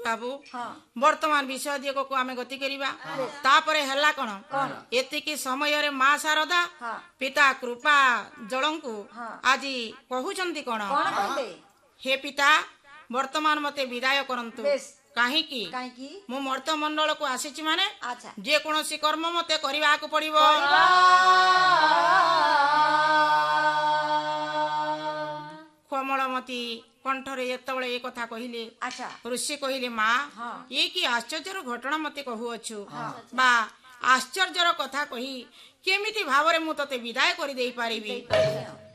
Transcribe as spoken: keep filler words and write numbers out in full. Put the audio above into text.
बाबू वर्तमान विषय दिग को आम गति करवा तापरे हला कौन एतिकी समय रे माँ शारदा पिता कृपा जलंकु आज कहउचंती कौन हे पिता वर्तमान मते विदाय करंतु कहीं मु मर्त मंडल को आसी माने जे कोनोसी कर्म मते करबा को पड़िबो कोमलमती कंठरे एतबळे ए कथा कहिले ऋषि कहिले माँ ये कि आश्चर्यर घटना मते कहूअछु बा आश्चर्यर कथा कही केमिति भावरे मु तते विदाय करि देई पारिबी